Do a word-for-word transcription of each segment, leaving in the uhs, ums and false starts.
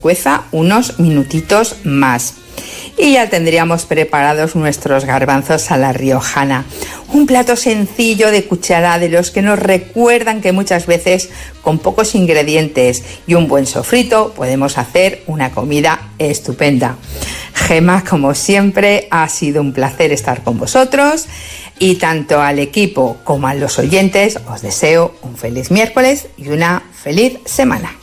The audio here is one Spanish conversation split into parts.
Cueza unos minutitos más. Y ya tendríamos preparados nuestros garbanzos a la riojana. Un plato sencillo de cuchara de los que nos recuerdan que muchas veces con pocos ingredientes y un buen sofrito podemos hacer una comida estupenda. Gemma, como siempre, ha sido un placer estar con vosotros y tanto al equipo como a los oyentes os deseo un feliz miércoles y una feliz semana.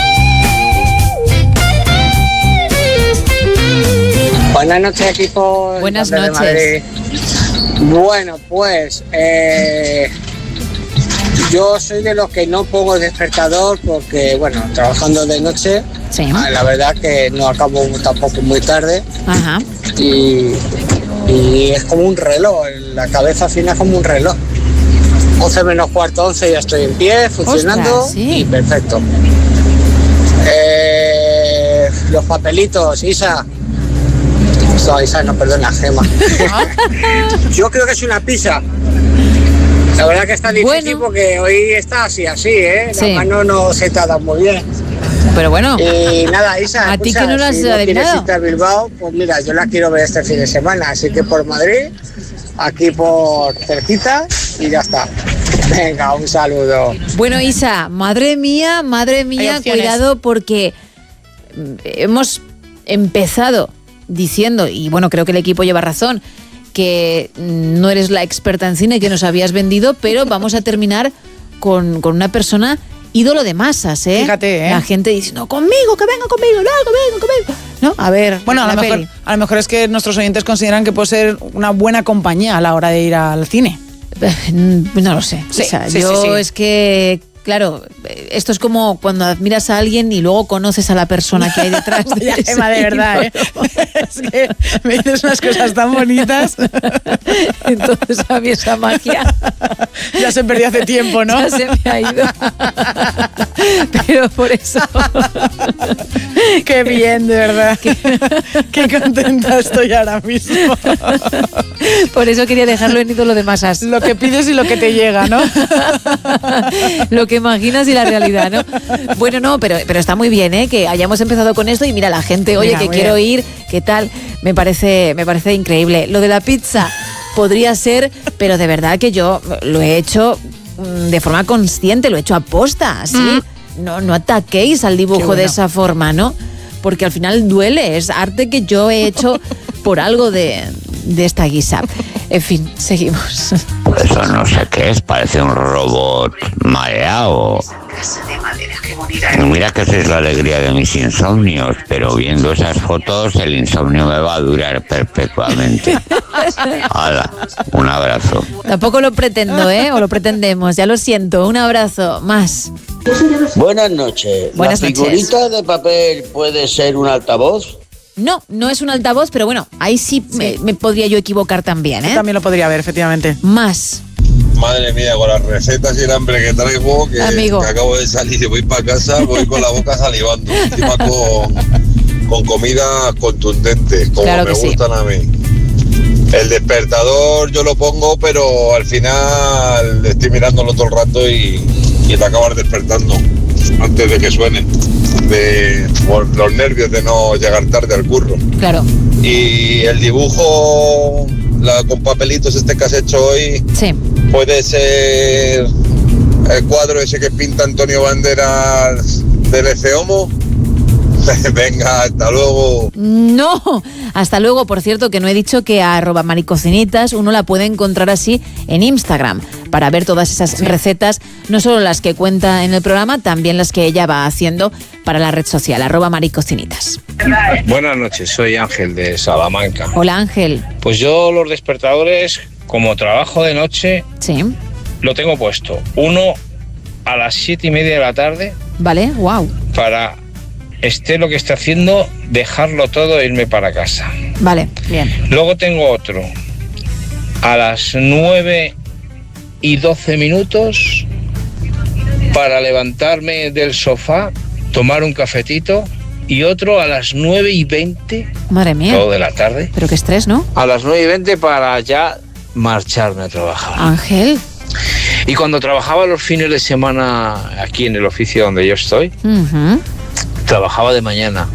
Buenas noches, equipo. Buenas noches. Bueno, pues eh, yo soy de los que no pongo el despertador porque, bueno, trabajando de noche, sí. La verdad que no acabo tampoco muy tarde. Ajá. Y, y es como un reloj, la cabeza al final es como un reloj. once menos cuarto, once, ya estoy en pie, funcionando. Ostras, sí. Y perfecto. Eh, los papelitos, Isa. No, Isa, no, perdona, Gemma. Yo creo que es una pizza. La verdad que está difícil bueno. Porque hoy está así, así, ¿eh? La sí. mano no se te ha dado muy bien. Pero bueno. Y nada, Isa, ¿a escucha, ti que no lo has si no adivinado? quieres irte a Bilbao, pues mira, yo la quiero ver este fin de semana. Así que por Madrid, aquí por cerquita y ya está. Venga, un saludo. Bueno, Isa, madre mía, madre mía, cuidado porque hemos empezado diciendo, y bueno, creo que el equipo lleva razón, que no eres la experta en cine que nos habías vendido, pero vamos a terminar con, con una persona ídolo de masas, ¿eh? Fíjate, ¿eh? La gente dice, no, conmigo, que venga conmigo, no, conmigo, conmigo. No, a ver, bueno, a lo, mejor, a lo mejor es que nuestros oyentes consideran que puede ser una buena compañía a la hora de ir al cine. No lo sé. Sí, o sea, sí, yo sí, sí. es que... Claro, esto es como cuando admiras a alguien y luego conoces a la persona que hay detrás de ya, ese Emma, de verdad, ¿eh? Es que me dices unas cosas tan bonitas. Entonces a mí esa magia ya se perdió hace tiempo, ¿no? Ya se me ha ido. Pero por eso... Qué bien, de verdad. Qué, Qué contenta estoy ahora mismo. Por eso quería dejarlo en ídolo de masas. Lo que pides y lo que te llega, ¿no? Lo que imaginas y la realidad, ¿no? Bueno, no, pero, pero está muy bien, ¿eh? Que hayamos empezado con esto y mira, la gente, oye, mira, que quiero bien. ir, ¿qué tal? Me parece, me parece increíble. Lo de la pizza podría ser, pero de verdad que yo lo he hecho de forma consciente, lo he hecho a posta, ¿sí? Mm. No, no ataquéis al dibujo bueno. de esa forma, ¿no? Porque al final duele, es arte que yo he hecho por algo de, de esta guisa. En fin, seguimos. Eso no sé qué es, parece un robot mareado. Mira que esa es la alegría de mis insomnios, pero viendo esas fotos el insomnio me va a durar perpetuamente. Hala, un abrazo. Tampoco lo pretendo, ¿eh? O lo pretendemos, ya lo siento. Un abrazo, más. Buenas noches. Buenas ¿La figurita noches. de papel puede ser un altavoz? No, no es un altavoz, pero bueno, ahí sí, sí. Me, me podría yo equivocar también, ¿eh? Yo también lo podría ver, efectivamente. Más. Madre mía, con las recetas y el hambre que traigo, que, que acabo de salir y voy para casa, voy con la boca salivando. Encima con, con comida contundente, como claro me gustan sí. a mí. El despertador yo lo pongo, pero al final estoy mirándolo todo el rato y, y te acabas despertando antes de que suene. De, por los nervios de no llegar tarde al curro. Claro. Y el dibujo la, con papelitos este que has hecho hoy, sí. puede ser el cuadro ese que pinta Antonio Banderas del Eceomo. Venga, hasta luego. No, hasta luego. Por cierto, que no he dicho que a arroba maricocinitas uno la puede encontrar así en Instagram para ver todas esas sí. recetas, no solo las que cuenta en el programa, también las que ella va haciendo para la red social, arroba maricocinitas. Buenas noches, soy Ángel de Salamanca. Hola, Ángel. Pues yo los despertadores, como trabajo de noche, sí. lo tengo puesto. Uno a las siete y media de la tarde. Vale, wow. Para... esté lo que esté haciendo, dejarlo todo e irme para casa. Vale, bien. Luego tengo otro a las nueve y doce minutos para levantarme del sofá, tomar un cafetito, y otro a las nueve y veinte. Madre mía. Todo de la tarde. Pero qué estrés, ¿no? A las nueve y veinte para ya marcharme a trabajar. Ángel. Y cuando trabajaba los fines de semana aquí en el oficio donde yo estoy, uh-huh. trabajaba de mañana.